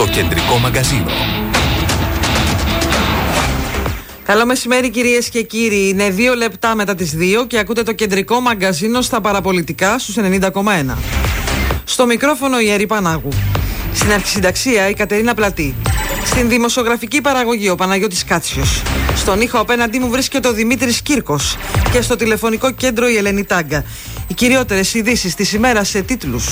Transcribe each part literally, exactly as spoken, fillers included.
Το κεντρικό μαγκαζίνο. Καλό μεσημέρι κυρίες και κύριοι. Είναι δύο λεπτά μετά τις δύο και ακούτε το κεντρικό μαγκαζίνο στα παραπολιτικά στους ενενήντα κόμμα ένα. Στο μικρόφωνο η Έρη Πανάγου. Στην αρχισυνταξία η Κατερίνα Πλατή. Στην δημοσιογραφική παραγωγή ο Παναγιώτης Κάτσιος. Στον ήχο απέναντί μου βρίσκεται ο Δημήτρης Κύρκος. Και στο τηλεφωνικό κέντρο η Ελένη Τάγκα. Οι κυριότερες ειδήσεις της ημέρας σε τίτλους.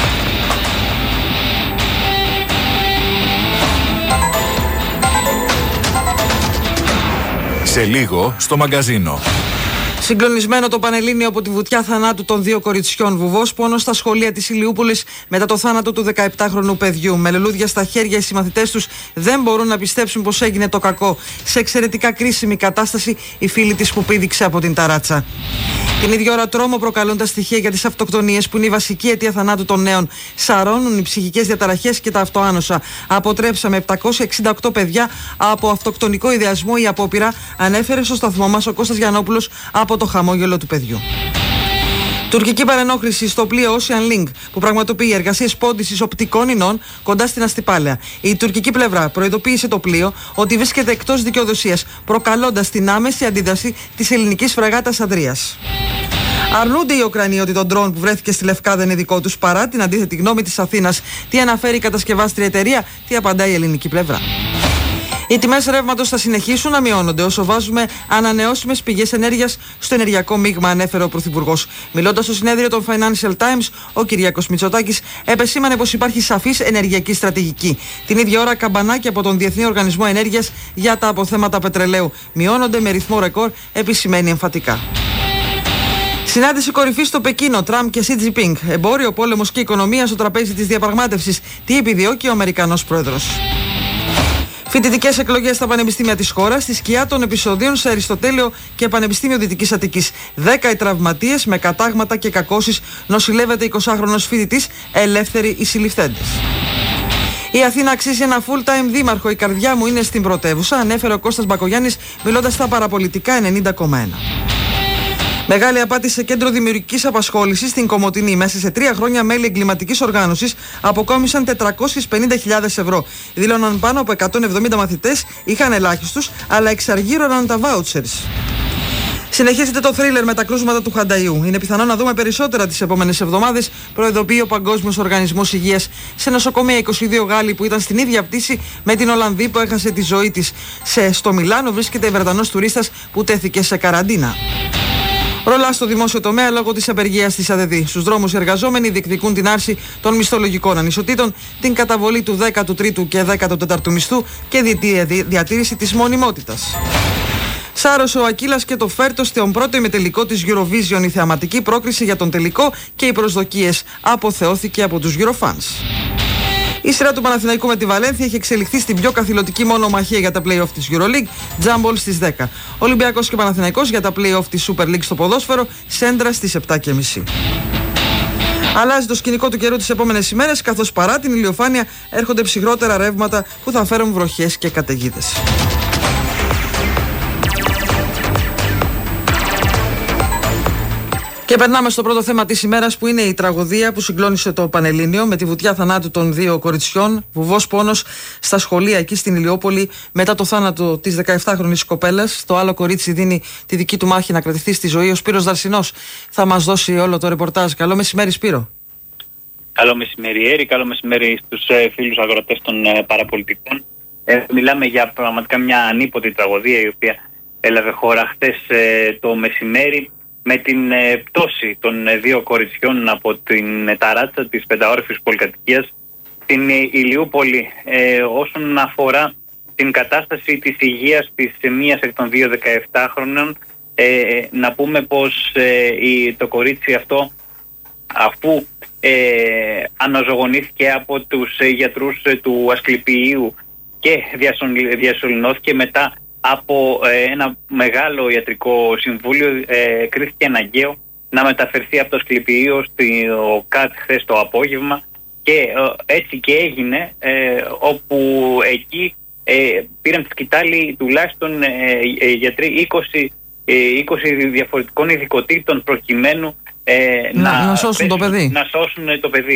Σε λίγο στο μαγκαζίνο. Συγκλονισμένο το Πανελλήνιο από τη βουτιά θανάτου των δύο κοριτσιών. Βουβός πόνος στα σχολεία της Ηλιούπολης μετά το θάνατο του δεκαεπτάχρονου παιδιού. Με λουλούδια στα χέρια, οι συμμαθητές τους δεν μπορούν να πιστέψουν πως έγινε το κακό. Σε εξαιρετικά κρίσιμη κατάσταση η φίλη της που πήδηξε από την ταράτσα. Την ίδια ώρα τρόμο προκαλούν τα στοιχεία για τις αυτοκτονίες που είναι η βασική αιτία θανάτου των νέων. Σαρώνουν οι ψυχικές διαταραχές και τα αυτοάνοσα. Αποτρέψαμε επτακόσια εξήντα οκτώ παιδιά από αυτοκτονικό ιδεασμό ή απόπειρα, ανέφερε στο σταθμό μας ο Κώστας Γιαννόπουλος από το χαμόγελο του παιδιού. Τουρκική παρενόχληση στο πλοίο Ocean Link που πραγματοποιεί εργασίες πόντισης οπτικών ινών κοντά στην Αστυπάλαια. Η τουρκική πλευρά προειδοποίησε το πλοίο ότι βρίσκεται εκτός δικαιοδοσίας, προκαλώντας την άμεση αντίδραση της ελληνικής φρεγάτας Ανδρείας. Αρνούνται οι Ουκρανοί ότι το ντρόν που βρέθηκε στη Λευκάδα είναι δικό τους παρά την αντίθετη γνώμη της Αθήνας. Τι αναφέρει η κατασκευάστρια εταιρεία, τι απαντάει η ελληνική πλευρά. Οι τιμές ρεύματος θα συνεχίσουν να μειώνονται όσο βάζουμε ανανεώσιμες πηγές ενέργειας στο ενεργειακό μείγμα, ανέφερε ο Πρωθυπουργός. Μιλώντας στο συνέδριο των Financial Times, ο Κυριάκος Μητσοτάκης επεσήμανε πως υπάρχει σαφής ενεργειακή στρατηγική. Την ίδια ώρα, καμπανάκια από τον Διεθνή Οργανισμό Ενέργειας για τα αποθέματα πετρελαίου μειώνονται με ρυθμό ρεκόρ, επισημαίνει εμφατικά. Συνάντηση κορυφή στο Πεκίνο, Τραμπ και Σι Τζινπίνγκ. Εμπόριο, πόλεμος και οικονομία στο τραπέζι της διαπραγμάτευσης. Τι επιδιώκει ο Αμερικανός πρόεδρος. Φοιτητικές εκλογές στα πανεπιστήμια της χώρας, στη σκιά των επεισοδίων σε Αριστοτέλειο και Πανεπιστήμιο Δυτικής Αττικής. Δέκα οι τραυματίες με κατάγματα και κακώσεις, νοσηλεύεται εικοσάχρονος φοιτητής, ελεύθεροι οι συλληφθέντες. Η Αθήνα αξίζει ένα full-time δήμαρχο. Η καρδιά μου είναι στην πρωτεύουσα, ανέφερε ο Κώστας Μπακογιάννης μιλώντας στα παραπολιτικά ενενήντα κόμμα ένα. Μεγάλη απάτη σε κέντρο δημιουργικής απασχόλησης στην Κομοτηνή. Μέσα σε τρία χρόνια μέλη εγκληματικής οργάνωσης αποκόμισαν τετρακόσιες πενήντα χιλιάδες ευρώ. Δήλωναν πάνω από εκατόν εβδομήντα μαθητές, είχαν ελάχιστους, αλλά εξαργύρωναν τα βάουτσερς. Συνεχίζεται το θρίλερ με τα κρούσματα του Χανταϊού. Είναι πιθανό να δούμε περισσότερα τις επόμενες εβδομάδες, προειδοποιεί ο Παγκόσμιος Οργανισμός Υγείας. Σε νοσοκομεία είκοσι δύο Γάλλοι που ήταν στην ίδια πτήση με την Ολλανδή που έχασε τη ζωή της. Σε, στο Μιλάνο βρίσκεται Βρετανός τουρίστας που τέθηκε σε καραντίνα. Ρολά στο δημόσιο τομέα λόγω της απεργίας της ΑΔΔ. Στους δρόμους οι εργαζόμενοι διεκδικούν την άρση των μισθολογικών ανισοτήτων, την καταβολή του δέκατου τρίτου και δέκατου τέταρτου μισθού και τη διατήρηση της μονιμότητας. Σάρωσε ο Ακύλας και το Φέρτο στον πρώτο ημιτελικό της Eurovision. Η θεαματική πρόκριση για τον τελικό και οι προσδοκίες αποθεώθηκε από τους Eurofans. Η σειρά του Παναθηναϊκού με τη Βαλένθια έχει εξελιχθεί στην πιο καθηλωτική μονομαχία για τα play-off της EuroLeague, Τζάμπολ στις δέκα. Ολυμπιακός και Παναθηναϊκός για τα play-off της Super League στο ποδόσφαιρο, Σέντρα στις επτά και μισή. Αλλάζει το σκηνικό του καιρού τις επόμενες ημέρες, καθώς παρά την ηλιοφάνεια έρχονται ψυχρότερα ρεύματα που θα φέρουν βροχές και καταιγίδες. Και περνάμε στο πρώτο θέμα της ημέρας που είναι η τραγωδία που συγκλώνησε το Πανελλήνιο με τη βουτιά θανάτου των δύο κοριτσιών. Βουβός πόνος στα σχολεία εκεί στην Ηλιούπολη μετά το θάνατο της δεκαεπτάχρονης κοπέλας. Το άλλο κορίτσι δίνει τη δική του μάχη να κρατηθεί στη ζωή. Ο Σπύρος Δαρσινός θα μας δώσει όλο το ρεπορτάζ. Καλό μεσημέρι, Σπύρο. Καλό μεσημέρι, Έρη. Καλό μεσημέρι στους ε, φίλους αγροτές των ε, παραπολιτικών. Ε, μιλάμε για πραγματικά μια ανίποτη τραγωδία η οποία έλαβε χώρα χτες ε, το μεσημέρι, με την ε, πτώση των ε, δύο κοριτσιών από την ε, ταράτσα της πενταόρυφης πολυκατοικίας στην ε, Ηλιούπολη. Ε, όσον αφορά την κατάσταση της υγείας της ε, μίας εκ των δύο δεκαεπτάχρονων, ε, να πούμε πως ε, η, το κορίτσι αυτό, αφού ε, αναζωογονήθηκε από τους ε, γιατρούς ε, του Ασκληπιείου και διασωληνώθηκε μετά από ε, ένα μεγάλο ιατρικό συμβούλιο, ε, κρίθηκε αναγκαίο να μεταφερθεί από το Ασκληπιείο στο ΚΑΤ χθες το απόγευμα και ε, έτσι και έγινε, ε, όπου εκεί ε, πήραν τη σκητάλη τουλάχιστον ε, ε, γιατροί είκοσι, ε, είκοσι διαφορετικών ειδικοτήτων προκειμένου ε, να, να, να, σώσουν πέσουν, το παιδί. να σώσουν το παιδί.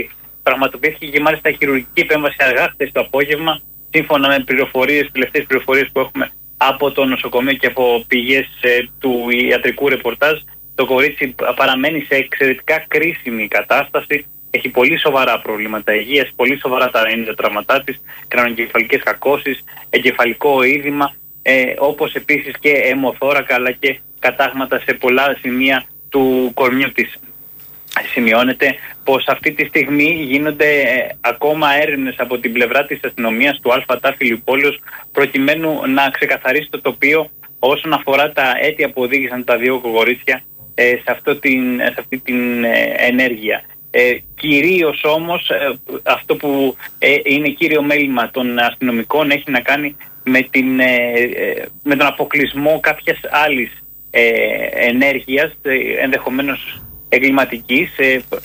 πραγματοποιήθηκε και μάλιστα χειρουργική επέμβαση αργά χθες το απόγευμα, σύμφωνα με πληροφορίες, τελευταίες πληροφορίες που έχουμε από το νοσοκομείο και από πηγές ε, του ιατρικού ρεπορτάζ. Το κορίτσι παραμένει σε εξαιρετικά κρίσιμη κατάσταση. Έχει πολύ σοβαρά προβλήματα υγείας, πολύ σοβαρά τα είναι τα τραυματά της, κρανοκεφαλικές κακώσεις, εγκεφαλικό είδημα, ε, όπως επίσης και αιμοθώρακα αλλά και κατάγματα σε πολλά σημεία του κορμιού της. Σημειώνεται πως αυτή τη στιγμή γίνονται ε, ακόμα έρευνες από την πλευρά της αστυνομίας του ΑΤ Φιλιππόλεως προκειμένου να ξεκαθαρίσει το τοπίο όσον αφορά τα αίτια που οδήγησαν τα δύο κορίτσια ε, σε, αυτό την, σε αυτή την ε, ενέργεια. Ε, κυρίως όμως ε, αυτό που ε, είναι κύριο μέλημα των αστυνομικών έχει να κάνει με, την, ε, ε, με τον αποκλεισμό κάποιας άλλης ε, ενέργειας, ε, ενδεχομένως εγκληματικής, ε,